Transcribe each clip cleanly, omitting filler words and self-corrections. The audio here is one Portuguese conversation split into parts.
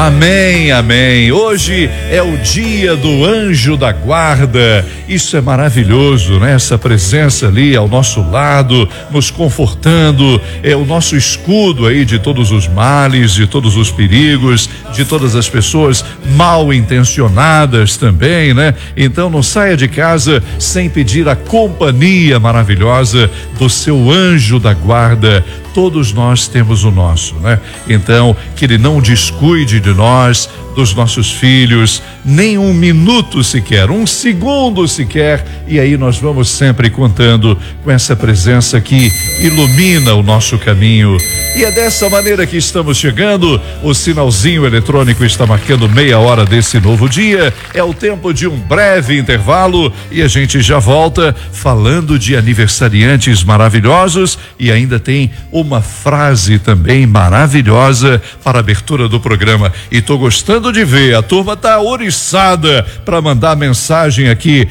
Amém, amém. Hoje é o dia do anjo da guarda. Isso é maravilhoso, né? Essa presença ali ao nosso lado, nos confortando, é o nosso escudo aí de todos os males, de todos os perigos, de todas as pessoas mal intencionadas também, né? Então não saia de casa sem pedir a companhia maravilhosa do seu anjo da guarda. Todos nós temos o nosso, né? Então, que ele não descuide de nós, dos nossos filhos, nem um minuto sequer, um segundo sequer, e aí nós vamos sempre contando com essa presença que ilumina o nosso caminho. E é dessa maneira que estamos chegando. O sinalzinho eletrônico está marcando meia hora desse novo dia. É o tempo de um breve intervalo e a gente já volta falando de aniversariantes maravilhosos, e ainda tem uma frase também maravilhosa para a abertura do programa. E tô gostando de ver, a turma tá oriçada para mandar mensagem aqui,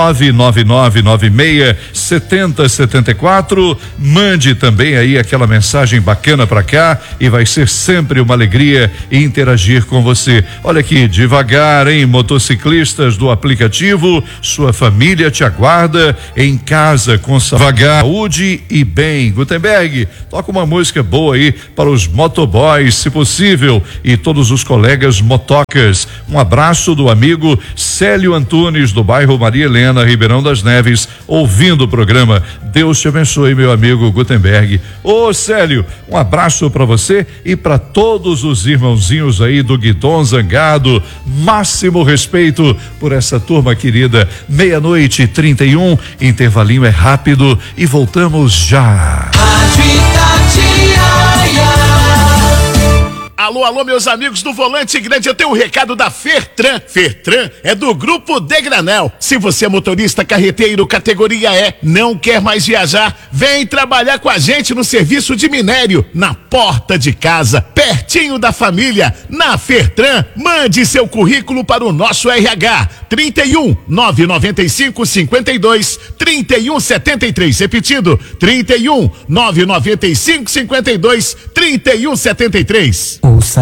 999967074. Mande também aí aquela mensagem bacana para cá e vai ser sempre uma alegria interagir com você. Olha aqui, devagar, hein, motociclistas do aplicativo, sua família te aguarda em casa com saúde e bem. Gutenberg, toca uma música boa aí para os motoboys, se possível, e todos os colegas motocas. Um abraço do amigo Célio Antunes, do bairro Maria Helena, Ribeirão das Neves, ouvindo o programa. Deus te abençoe, meu amigo Gutenberg. Ô Célio, um abraço para você e para todos os irmãozinhos aí do Guidon Zangado. Máximo respeito por essa turma querida. 00:31, intervalinho é rápido e voltamos já. Alô, alô, meus amigos do Volante Grande, eu tenho um recado da Fertran. Fertran é do Grupo Degranel. Se você é motorista carreteiro categoria E, não quer mais viajar, vem trabalhar com a gente no serviço de minério, na porta de casa, pertinho da família. Na Fertran, mande seu currículo para o nosso RH, 31 995 52 31 73, repetindo, 31 995 52 31 73.